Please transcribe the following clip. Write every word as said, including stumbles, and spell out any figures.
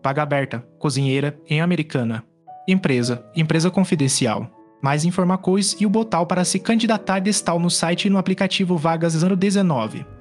vaga aberta, cozinheira, em Americana. Empresa, empresa confidencial. Mais informações e o botão para se candidatar está no site e no aplicativo Vagas zero dezenove.